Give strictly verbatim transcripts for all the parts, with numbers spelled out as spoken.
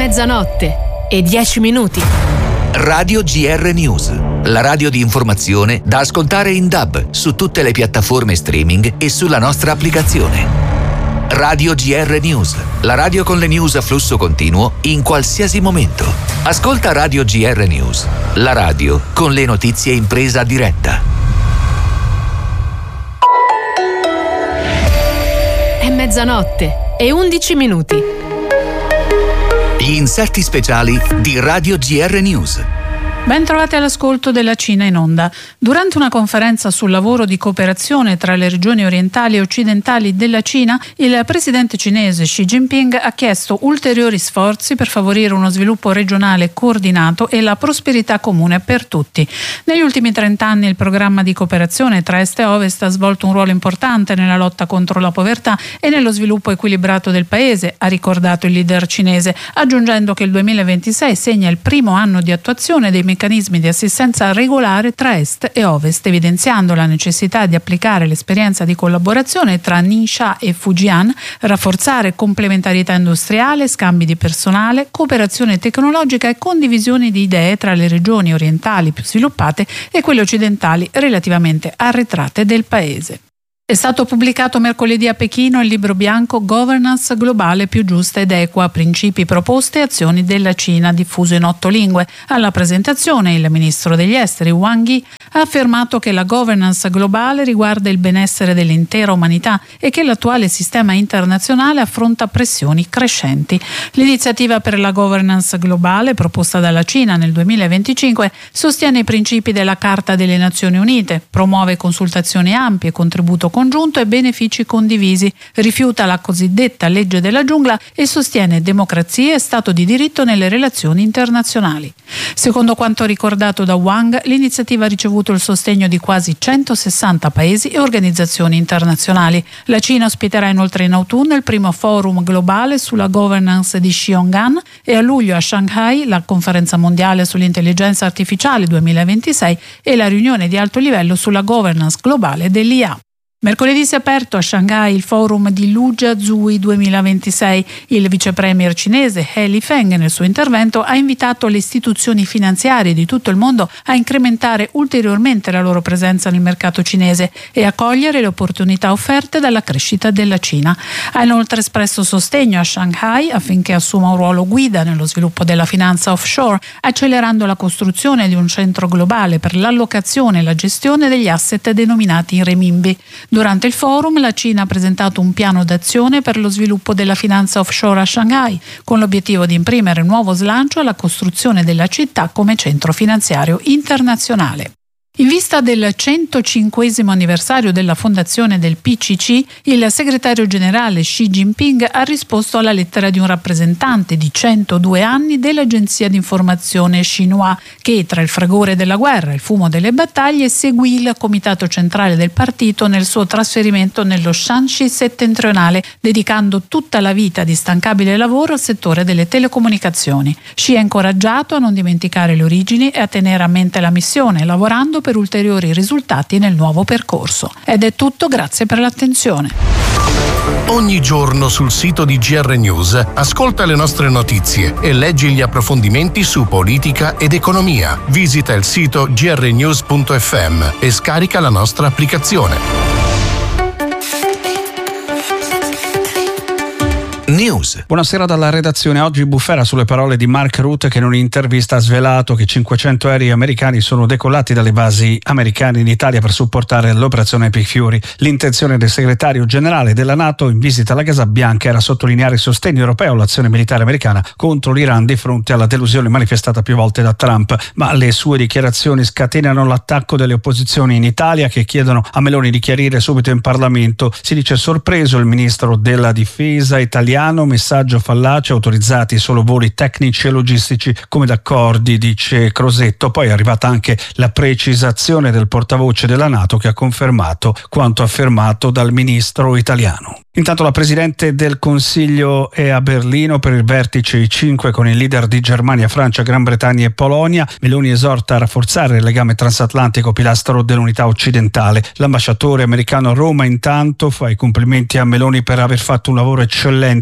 mezzanotte e dieci minuti. Radio G R News, la radio di informazione da ascoltare in D A B su tutte le piattaforme streaming e sulla nostra applicazione. Radio G R News, la radio con le news a flusso continuo in qualsiasi momento. Ascolta Radio G R News, la radio con le notizie in presa diretta. È mezzanotte e undici minuti. Gli inserti speciali di Radio G R News. Ben trovati all'ascolto della Cina in onda. Durante una conferenza sul lavoro di cooperazione tra le regioni orientali e occidentali della Cina, il presidente cinese Xi Jinping ha chiesto ulteriori sforzi per favorire uno sviluppo regionale coordinato e la prosperità comune per tutti. Negli ultimi trent'anni il programma di cooperazione tra Est e Ovest ha svolto un ruolo importante nella lotta contro la povertà e nello sviluppo equilibrato del paese, ha ricordato il leader cinese, aggiungendo che il duemilaventisei segna il primo anno di attuazione dei meccanismi di assistenza regolare tra Est e Ovest, evidenziando la necessità di applicare l'esperienza di collaborazione tra Ningxia e Fujian, rafforzare complementarietà industriale, scambi di personale, cooperazione tecnologica e condivisione di idee tra le regioni orientali più sviluppate e quelle occidentali relativamente arretrate del paese. È stato pubblicato mercoledì a Pechino il libro bianco Governance globale più giusta ed equa, principi, proposte e azioni della Cina, diffuso in otto lingue. Alla presentazione il ministro degli esteri Wang Yi ha affermato che la governance globale riguarda il benessere dell'intera umanità e che l'attuale sistema internazionale affronta pressioni crescenti. L'iniziativa per la governance globale, proposta dalla Cina nel duemilaventicinque, sostiene i principi della Carta delle Nazioni Unite, promuove consultazioni ampie, contributo congiunto e benefici condivisi, rifiuta la cosiddetta legge della giungla e sostiene democrazia e Stato di diritto nelle relazioni internazionali. Secondo quanto ricordato da Wang, l'iniziativa ha ricevuto il sostegno di quasi centosessanta paesi e organizzazioni internazionali. La Cina ospiterà inoltre in autunno il primo forum globale sulla governance di Xiongan e a luglio a Shanghai la conferenza mondiale sull'intelligenza artificiale duemilaventisei e la riunione di alto livello sulla governance globale dell'I A. Mercoledì si è aperto a Shanghai il forum di Lujiazui duemilaventisei. Il vice premier cinese He Lifeng nel suo intervento ha invitato le istituzioni finanziarie di tutto il mondo a incrementare ulteriormente la loro presenza nel mercato cinese e a cogliere le opportunità offerte dalla crescita della Cina. Ha inoltre espresso sostegno a Shanghai affinché assuma un ruolo guida nello sviluppo della finanza offshore, accelerando la costruzione di un centro globale per l'allocazione e la gestione degli asset denominati in renminbi. Durante il forum la Cina ha presentato un piano d'azione per lo sviluppo della finanza offshore a Shanghai, con l'obiettivo di imprimere nuovo slancio alla costruzione della città come centro finanziario internazionale. In vista del centocinquesimo anniversario della fondazione del P C C, il segretario generale Xi Jinping ha risposto alla lettera di un rappresentante di centodue anni dell'agenzia di informazione Xinhua, che tra il fragore della guerra e il fumo delle battaglie seguì il comitato centrale del partito nel suo trasferimento nello Shanxi settentrionale, dedicando tutta la vita di instancabile lavoro al settore delle telecomunicazioni. Xi ha incoraggiato a non dimenticare le origini e a tenere a mente la missione, lavorando per ulteriori risultati nel nuovo percorso. Ed è tutto, grazie per l'attenzione. Ogni giorno sul sito di G R News ascolta le nostre notizie e leggi gli approfondimenti su politica ed economia. Visita il sito g r news punto f m e scarica la nostra applicazione. News. Buonasera dalla redazione. Oggi bufera sulle parole di Mark Rutte, che in un'intervista ha svelato che cinquecento aerei americani sono decollati dalle basi americane in Italia per supportare l'operazione Epic Fury. L'intenzione del segretario generale della NATO in visita alla Casa Bianca era sottolineare il sostegno europeo all'azione militare americana contro l'Iran di fronte alla delusione manifestata più volte da Trump, ma le sue dichiarazioni scatenano l'attacco delle opposizioni in Italia, che chiedono a Meloni di chiarire subito in Parlamento. Si dice sorpreso il ministro della difesa italiano. Messaggio fallace, autorizzati solo voli tecnici e logistici come d'accordi, dice Crosetto. Poi è arrivata anche la precisazione del portavoce della NATO, che ha confermato quanto affermato dal ministro italiano. Intanto la Presidente del Consiglio è a Berlino per il vertice I cinque con i leader di Germania, Francia, Gran Bretagna e Polonia. Meloni esorta a rafforzare il legame transatlantico, pilastro dell'unità occidentale. L'ambasciatore americano a Roma intanto fa i complimenti a Meloni per aver fatto un lavoro eccellente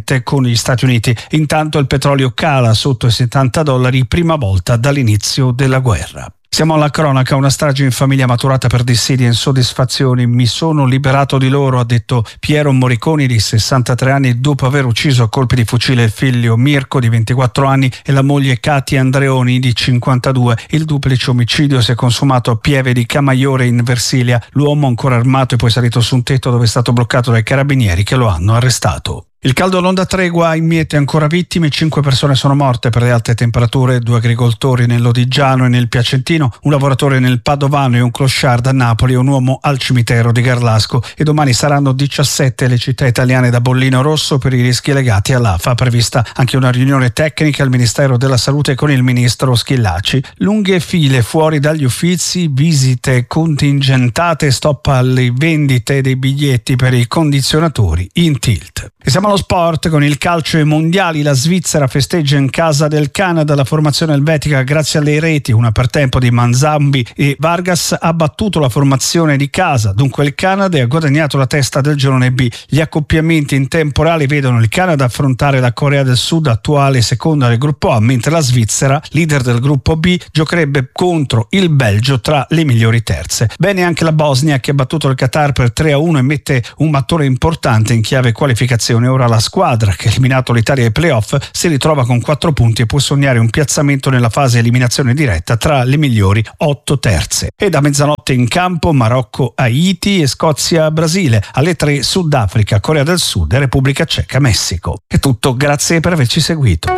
direttamente con gli Stati Uniti. Intanto il petrolio cala sotto i settanta dollari, prima volta dall'inizio della guerra. Siamo alla cronaca, una strage in famiglia maturata per dissidi e insoddisfazioni. Mi sono liberato di loro, ha detto Piero Moriconi di sessantatré anni dopo aver ucciso a colpi di fucile il figlio Mirko di ventiquattro anni e la moglie Katia Andreoni di cinquantadue. Il duplice omicidio si è consumato a Pieve di Camaiore in Versilia. L'uomo ancora armato è poi salito su un tetto dove è stato bloccato dai carabinieri che lo hanno arrestato. Il caldo non dà tregua, in miete ancora vittime, cinque persone sono morte per le alte temperature, due agricoltori nel Lodigiano e nel Piacentino, un lavoratore nel Padovano e un clochard a Napoli e un uomo al cimitero di Garlasco. E domani saranno diciassette le città italiane da bollino rosso per i rischi legati all'A F A. Prevista anche una riunione tecnica al Ministero della Salute con il ministro Schillaci. Lunghe file fuori dagli uffizi, visite contingentate, stop alle vendite dei biglietti per i condizionatori in tilt. E siamo allo sport con il calcio ai mondiali. La Svizzera festeggia in casa del Canada. La formazione elvetica, grazie alle reti, una per tempo di Manzambi e Vargas, ha battuto la formazione di casa. Dunque il Canada ha guadagnato la testa del girone B. Gli accoppiamenti in tempo reale vedono il Canada affrontare la Corea del Sud, attuale seconda del gruppo A, mentre la Svizzera, leader del gruppo B, giocherebbe contro il Belgio tra le migliori terze. Bene anche la Bosnia, che ha battuto il Qatar per tre a uno e mette un mattone importante in chiave qualificazione. Ora la squadra che ha eliminato l'Italia ai playoff si ritrova con quattro punti e può sognare un piazzamento nella fase eliminazione diretta tra le migliori otto terze. E da mezzanotte in campo Marocco-Haiti e Scozia-Brasile, alle tre Sudafrica, Corea del Sud e Repubblica Ceca, Messico. È tutto, grazie per averci seguito.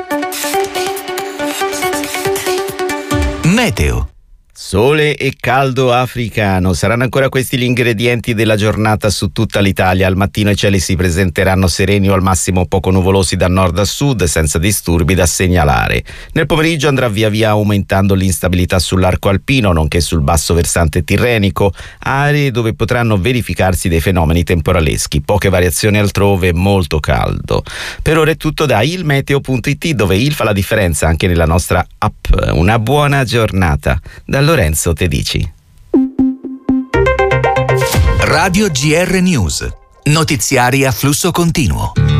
Meteo. Sole e caldo africano saranno ancora questi gli ingredienti della giornata su tutta l'Italia. Al mattino i cieli si presenteranno sereni o al massimo poco nuvolosi da nord a sud, senza disturbi da segnalare. Nel pomeriggio andrà via via aumentando l'instabilità sull'arco alpino, nonché sul basso versante tirrenico, aree dove potranno verificarsi dei fenomeni temporaleschi. Poche variazioni altrove, molto caldo. Per ora è tutto da ilmeteo punto it, dove il fa la differenza anche nella nostra app. Una buona giornata. Da Lorenzo Tedici. Radio G R News. Notiziari a flusso continuo.